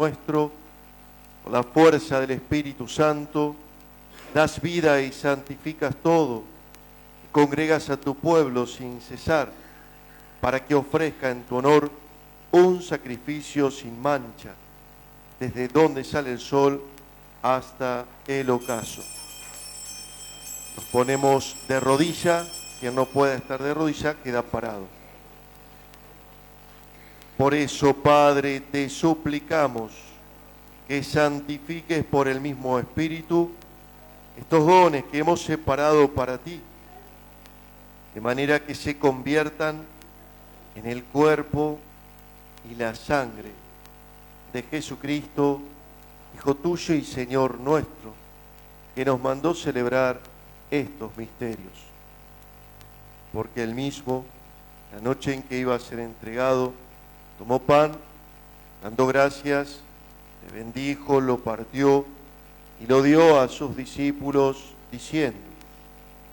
nuestro, con la fuerza del Espíritu Santo, das vida y santificas todo, y congregas a tu pueblo sin cesar, para que ofrezca en tu honor un sacrificio sin mancha, desde donde sale el sol hasta el ocaso. Nos ponemos de rodilla, quien no pueda estar de rodilla queda parado. Por eso, Padre, te suplicamos que santifiques por el mismo Espíritu estos dones que hemos separado para ti, de manera que se conviertan en el cuerpo y la sangre de Jesucristo, Hijo tuyo y Señor nuestro, que nos mandó celebrar estos misterios. Porque él mismo, la noche en que iba a ser entregado, tomó pan, dando gracias, le bendijo, lo partió y lo dio a sus discípulos, diciendo: